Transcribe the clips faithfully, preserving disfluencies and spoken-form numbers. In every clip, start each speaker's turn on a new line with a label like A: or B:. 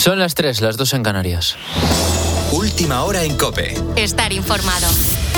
A: Son las tres, las dos en Canarias.
B: Última hora en COPE.
C: Estar informado.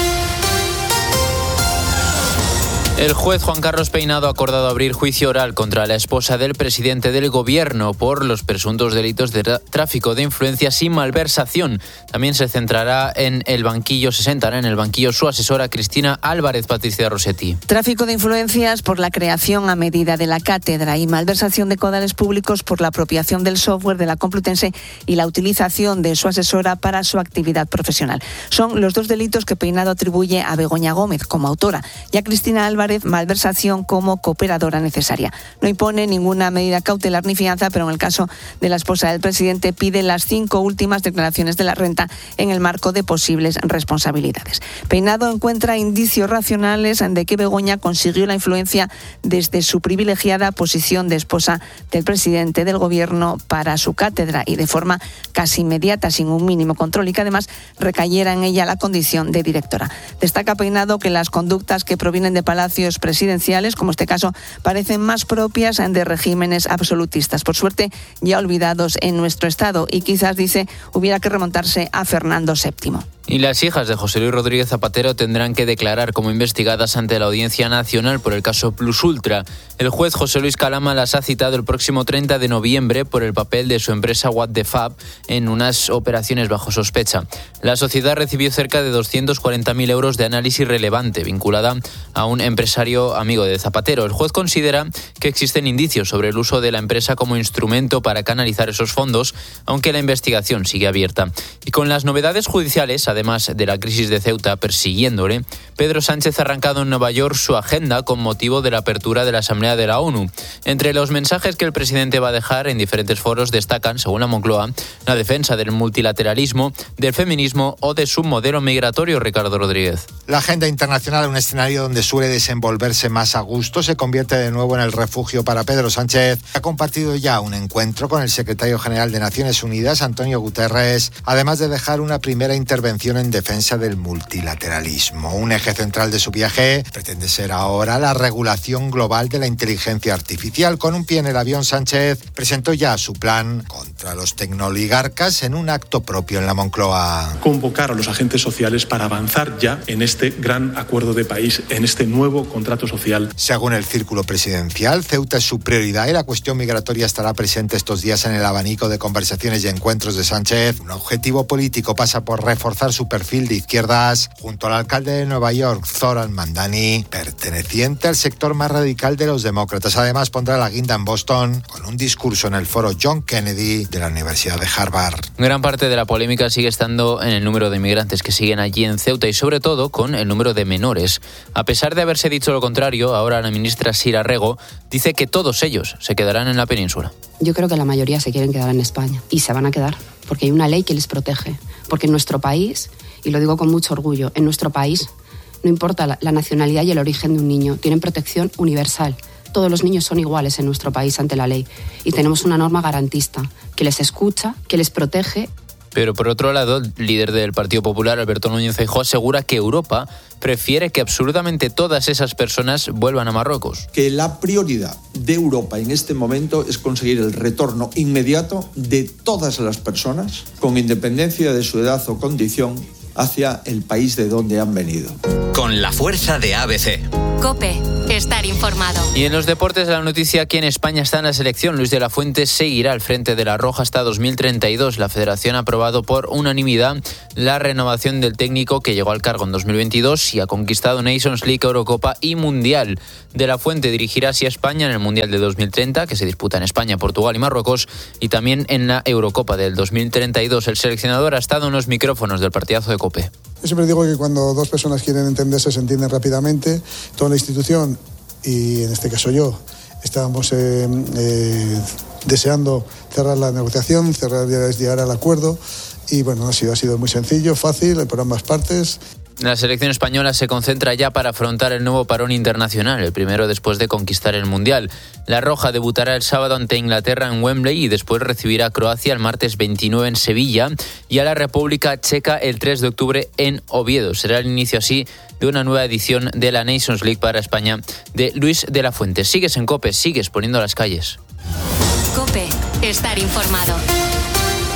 A: El juez Juan Carlos Peinado ha acordado abrir juicio oral contra la esposa del presidente del Gobierno por los presuntos delitos de tráfico de influencias y malversación. También se centrará en el banquillo, se sentará en el banquillo su asesora Cristina Álvarez. Patricia Rossetti.
D: Tráfico de influencias por la creación a medida de la cátedra y malversación de caudales públicos por la apropiación del software de la Complutense y la utilización de su asesora para su actividad profesional. Son los dos delitos que Peinado atribuye a Begoña Gómez como autora y a Cristina Álvarez malversación como cooperadora necesaria. No impone ninguna medida cautelar ni fianza, pero en el caso de la esposa del presidente pide las cinco últimas declaraciones de la renta en el marco de posibles responsabilidades. Peinado encuentra indicios racionales de que Begoña consiguió la influencia desde su privilegiada posición de esposa del presidente del Gobierno para su cátedra y de forma casi inmediata, sin un mínimo control, y que además recayera en ella la condición de directora. Destaca Peinado que las conductas que provienen de Palacio presidenciales, como este caso, parecen más propias de regímenes absolutistas, por suerte ya olvidados en nuestro Estado, y quizás, dice, hubiera que remontarse a Fernando séptimo.
A: Y las hijas de José Luis Rodríguez Zapatero tendrán que declarar como investigadas ante la Audiencia Nacional por el caso Plus Ultra. El juez José Luis Calama las ha citado el próximo treinta de noviembre por el papel de su empresa What the Fab en unas operaciones bajo sospecha. La sociedad recibió cerca de doscientos cuarenta mil euros de análisis relevante vinculada a un empresario amigo de Zapatero. El juez considera que existen indicios sobre el uso de la empresa como instrumento para canalizar esos fondos, aunque la investigación sigue abierta. Y con las novedades judiciales, además de la crisis de Ceuta persiguiéndole, Pedro Sánchez ha arrancado en Nueva York su agenda con motivo de la apertura de la Asamblea de la ONU. Entre los mensajes que el presidente va a dejar en diferentes foros destacan, según la Moncloa, la defensa del multilateralismo, del feminismo o de su modelo migratorio. Ricardo Rodríguez.
E: La agenda internacional, un escenario donde suele desenvolverse más a gusto, se convierte de nuevo en el refugio para Pedro Sánchez. Ha compartido ya un encuentro con el secretario general de Naciones Unidas, Antonio Guterres, además de dejar una primera intervención en defensa del multilateralismo. Un eje central de su viaje pretende ser ahora la regulación global de la inteligencia artificial. Con un pie en el avión, Sánchez presentó ya su plan contra los tecnooligarcas en un acto propio en la Moncloa.
F: Convocar a los agentes sociales para avanzar ya en este gran acuerdo de país, en este nuevo contrato social.
E: Según el círculo presidencial, Ceuta es su prioridad y la cuestión migratoria estará presente estos días en el abanico de conversaciones y encuentros de Sánchez. Un objetivo político pasa por reforzar su perfil de izquierdas junto al alcalde de Nueva York, Zoran Mandani, perteneciente al sector más radical de los demócratas. Además, pondrá la guinda en Boston con un discurso en el foro John Kennedy de la Universidad de Harvard.
A: Gran parte de la polémica sigue estando en el número de inmigrantes que siguen allí en Ceuta y sobre todo con el número de menores. A pesar de haberse dicho lo contrario, ahora la ministra Sira Rego dice que todos ellos se quedarán en la península.
G: Yo creo que la mayoría se quieren quedar en España y se van a quedar porque hay una ley que les protege. Porque en nuestro país, y lo digo con mucho orgullo, en nuestro país no importa la, la nacionalidad y el origen de un niño, tienen protección universal. Todos los niños son iguales en nuestro país ante la ley y tenemos una norma garantista que les escucha, que les protege.
A: Pero por otro lado, el líder del Partido Popular, Alberto Núñez Feijóo, asegura que Europa prefiere que absolutamente todas esas personas vuelvan a Marruecos.
H: Que la prioridad de Europa en este momento es conseguir el retorno inmediato de todas las personas, con independencia de su edad o condición, hacia el país de donde han venido.
B: Con la fuerza de A B C.
C: COPE. Estar informado.
A: Y en los deportes, la noticia que en España está en la selección. Luis de la Fuente seguirá al frente de la Roja hasta dos mil treinta y dos. La Federación ha aprobado por unanimidad la renovación del técnico que llegó al cargo en dos mil veintidós y ha conquistado Nations League, Eurocopa y Mundial. De la Fuente dirigirá así a España en el Mundial de dos mil treinta, que se disputa en España, Portugal y Marruecos, y también en la Eurocopa del dos mil treinta y dos. El seleccionador ha estado en los micrófonos del partidazo de COPE.
I: Yo siempre digo que cuando dos personas quieren entenderse, se entienden rápidamente. Toda la institución, y en este caso yo, estábamos eh, eh, deseando cerrar la negociación, cerrar, llegar al acuerdo, y bueno, ha sido, ha sido muy sencillo, fácil, por ambas partes.
A: La selección española se concentra ya para afrontar el nuevo parón internacional, el primero después de conquistar el Mundial. La Roja debutará el sábado ante Inglaterra en Wembley y después recibirá a Croacia el martes veintinueve en Sevilla y a la República Checa el tres de octubre en Oviedo. Será el inicio así de una nueva edición de la Nations League para España de Luis de la Fuente. Sigues en COPE, sigues poniendo las calles.
C: COPE. Estar informado.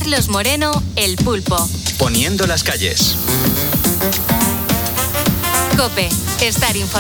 C: Carlos Moreno, El Pulpo.
B: Poniendo las calles.
C: COPE. Estar informado.